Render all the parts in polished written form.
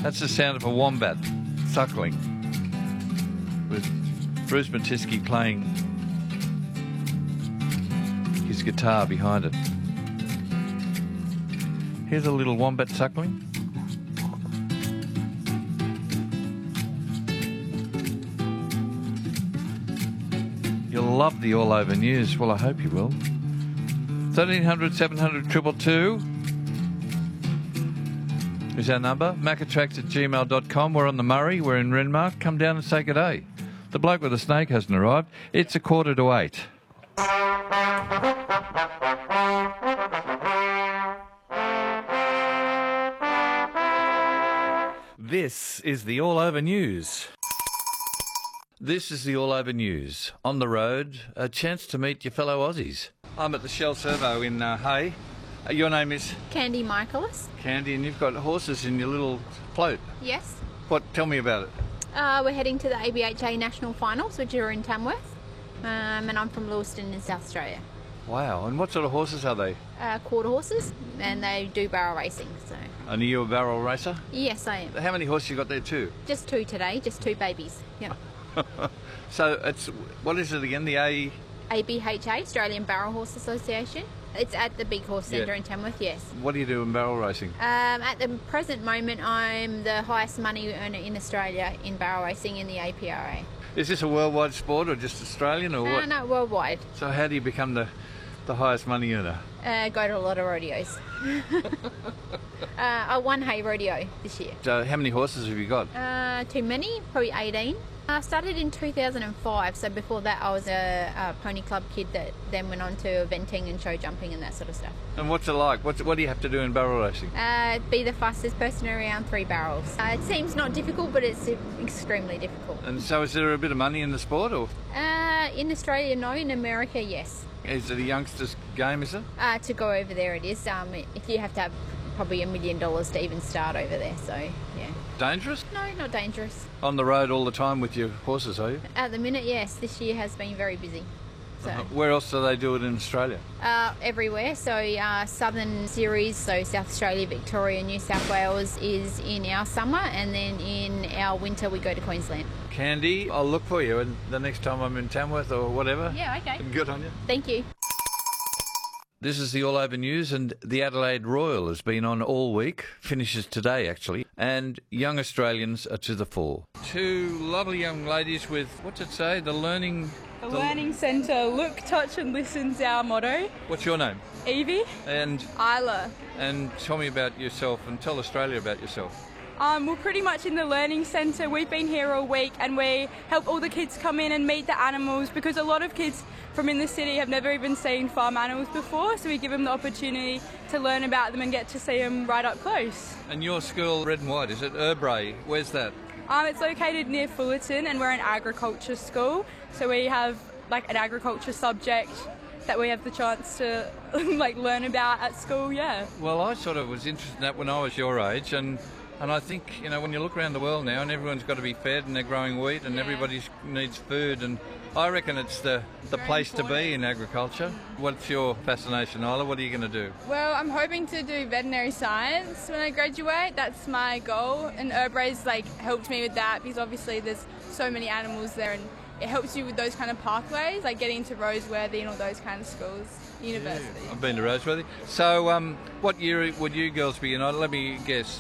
That's the sound of a wombat suckling, with Bruce Matisky playing his guitar behind it. Here's a little wombat suckling. You'll love the All Over News. Well, I hope you will. 1300 700 222 is our number. macatracks@gmail.com. We're on the Murray. We're in Renmark. Come down and say good day. The bloke with the snake hasn't arrived. It's 7:45. This is the All Over News. This is the All Over News. On the road, a chance to meet your fellow Aussies. I'm at the Shell Servo in Hay. Your name is? Candy Michaelis. Candy, and you've got horses in your little float. Yes. What? Tell me about it. We're heading to the ABHA National Finals, which are in Tamworth. And I'm from Lewiston in South Australia. Wow, and what sort of horses are they? Quarter horses, and they do barrel racing. So. And are you a barrel racer? Yes, I am. How many horses you got there too? Just 2 today, just 2 babies. Yeah. So it's, what is it again, the ABHA, Australian Barrel Horse Association. It's at the Big Horse Centre in Tamworth, yes. What do you do in barrel racing? At the present moment, I'm the highest money earner in Australia in barrel racing in the APRA. Is this a worldwide sport or just Australian or what? No, worldwide. So how do you become the highest money earner? Go to a lot of rodeos. I won Hay Rodeo this year. So how many horses have you got? Too many, probably 18. I started in 2005, so before that I was a pony club kid that then went on to eventing and show jumping and that sort of stuff. And what's it like? What do you have to do in barrel racing? Be the fastest person around 3 barrels. It seems not difficult, but it's extremely difficult. And so is there a bit of money in the sport? Or? In Australia, no. In America, yes. Is it a youngster's game, is it? To go over there it is. If you have to have probably $1 million to even start over there, so yeah. Dangerous? No, not dangerous. On the road all the time with your horses, are you? At the minute, yes. This year has been very busy. So. Where else do they do it in Australia? Everywhere. So Southern Series, so South Australia, Victoria, New South Wales is in our summer, and then in our winter we go to Queensland. Candy, I'll look for you and the next time I'm in Tamworth or whatever. Yeah, okay. Good on you. Thank you. This is the All Over News, and the Adelaide Royal has been on all week, finishes today actually, and young Australians are to the fore. 2 lovely young ladies with, what's it say, the Learning Centre. Look, touch and listen's our motto. What's your name? Evie. And? Isla. And tell me about yourself and tell Australia about yourself. We're pretty much in the Learning Centre. We've been here all week and we help all the kids come in and meet the animals, because a lot of kids from in the city have never even seen farm animals before, so we give them the opportunity to learn about them and get to see them right up close. And your school, Red and White, is it Urbray? Where's that? It's located near Fullerton, and we're an agriculture school, so we have like an agriculture subject that we have the chance to learn about at school, yeah. Well, I sort of was interested in that when I was your age, and I think, when you look around the world now and everyone's got to be fed and they're growing wheat and everybody needs food, and I reckon it's the place to be in agriculture. What's your fascination, Isla? What are you going to do? Well, I'm hoping to do veterinary science when I graduate. That's my goal, and Urbray's helped me with that, because obviously there's so many animals there, and it helps you with those kind of pathways, like getting into Roseworthy and all those kind of schools, university. Yeah, I've been to Roseworthy. So what year would you girls be in? Let me guess.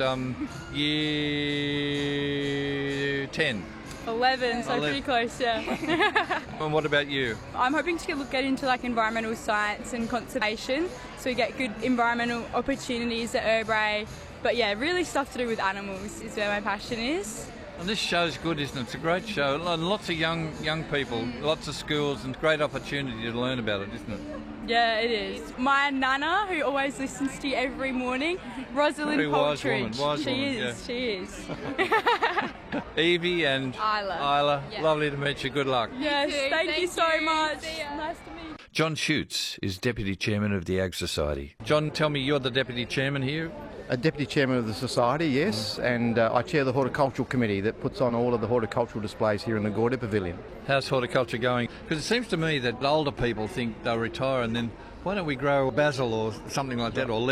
Year 10? 11, so 11. Pretty close, yeah. And what about you? I'm hoping to get into environmental science and conservation, so we get good environmental opportunities at Urbray. But yeah, really stuff to do with animals is where my passion is. And this show's good, isn't it? It's a great show. And lots of young people, lots of schools, and great opportunity to learn about it, isn't it? Yeah, it is. My nana, who always listens to you every morning, Rosalind Poltridge. She is. Evie and Isla. Yeah. Lovely to meet you. Good luck. Yes, thank you so much. Nice to meet you. John Shoots is Deputy Chairman of the Ag Society. John, tell me, you're the Deputy Chairman here? A Deputy Chairman of the Society, yes, and I chair the Horticultural Committee that puts on all of the horticultural displays here in the Gordon Pavilion. How's horticulture going? Because it seems to me that older people think they'll retire and then why don't we grow basil or something like that, or